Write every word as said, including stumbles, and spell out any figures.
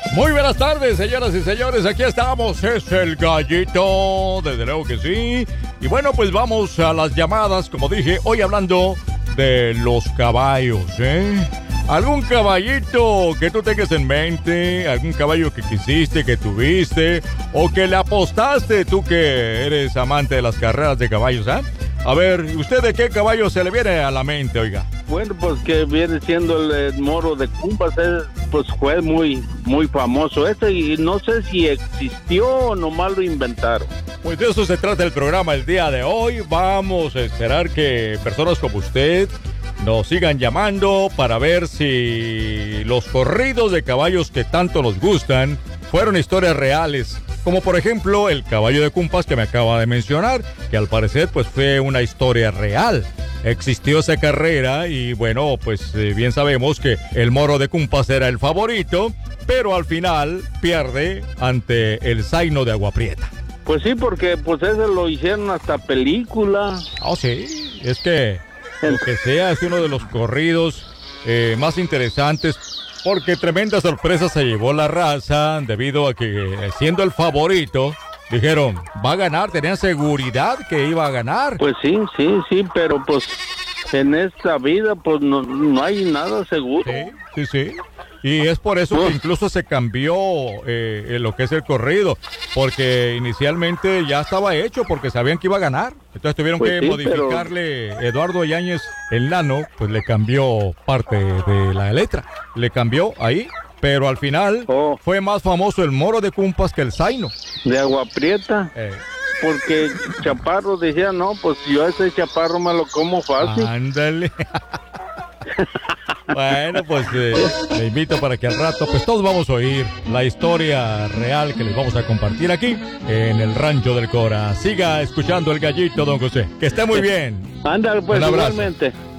Muy buenas tardes, señoras y señores, aquí estamos, es el Gallito, desde luego que sí. Y bueno, pues vamos a las llamadas, como dije, hoy hablando de los caballos, ¿eh? ¿Algún caballito que tú tengas en mente? ¿Algún caballo que quisiste, que tuviste? ¿O que le apostaste, tú que eres amante de las carreras de caballos, ah? ¿eh? A ver, ¿usted de qué caballo se le viene a la mente, oiga? Bueno, pues que viene siendo el, el Moro de Cumpas, es, pues fue muy, muy famoso este y no sé si existió o nomás lo inventaron. Pues de eso se trata el programa el día de hoy. Vamos a esperar que personas como usted nos sigan llamando para ver si los corridos de caballos que tanto nos gustan fueron historias reales. Como por ejemplo el caballo de Cumpas que me acaba de mencionar, que al parecer pues fue una historia real. Existió esa carrera y bueno, pues eh, bien sabemos que el Moro de Cumpas era el favorito, pero al final pierde ante el Zaino de Agua Prieta. Pues sí, porque pues ese lo hicieron hasta película. Oh, sí, es que lo que sea es uno de los corridos eh, más interesantes. Porque tremenda sorpresa se llevó la raza debido a que, siendo el favorito, dijeron, va a ganar, tenían seguridad que iba a ganar. Pues sí, sí, sí, pero pues en esta vida pues no, no hay nada seguro. Sí, sí, sí. Y es por eso que incluso se cambió eh, en lo que es el corrido, porque inicialmente ya estaba hecho porque sabían que iba a ganar. Entonces tuvieron pues que sí, modificarle. Pero... Eduardo Yáñez, el nano, pues le cambió parte de la letra. Le cambió ahí, pero al final oh. fue más famoso el Moro de Cumpas que el Zaino. De Agua Prieta. Eh. Porque Chaparro decía, no, pues yo a ese Chaparro me lo como fácil. Ándale. Bueno, pues eh, le invito para que al rato, pues todos vamos a oír la historia real que les vamos a compartir aquí en el Rancho del Cora. Siga escuchando el Gallito, don José. Que esté muy bien. Anda, pues igualmente.